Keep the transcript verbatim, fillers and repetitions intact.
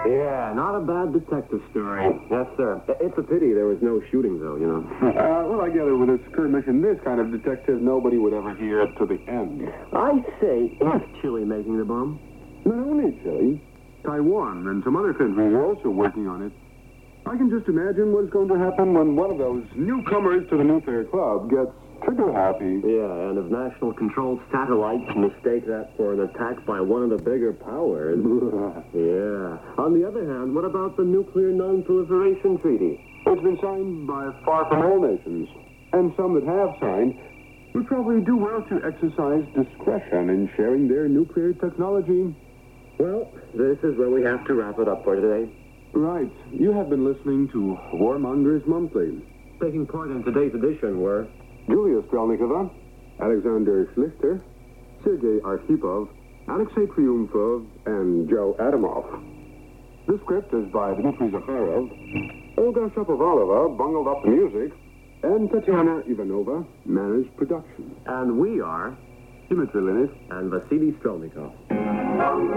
Yeah, not a bad detective story. Yes, sir. It's a pity there was no shooting, though, you know. Uh, well, I gather with a skirmish in this kind of detective, nobody would ever hear it to the end. I say, is Chile making the bomb? Not only Chile, Taiwan and some other countries are also working on it. I can just imagine what's going to happen when one of those newcomers to the nuclear club gets trigger happy. Yeah, and if national controlled satellites mistake that for an attack by one of the bigger powers. Yeah. On the other hand, what about the Nuclear Non-Proliferation Treaty? It's been signed by far from all nations, and some that have signed would probably do well to exercise discretion in sharing their nuclear technology. Well, this is where we have to wrap it up for today. Right. You have been listening to Warmongers Monthly. Taking part in today's edition were Julia Strelnikova, Alexander Schlichter, Sergei Arkhipov, Alexei Triumphov, and Joe Adamov. The script is by Dmitry Zakharov. Olga Shapovalova bungled up the music, and Tatiana Ivanova managed production. And we are Dmitry Linis and Vasily Strelnikov.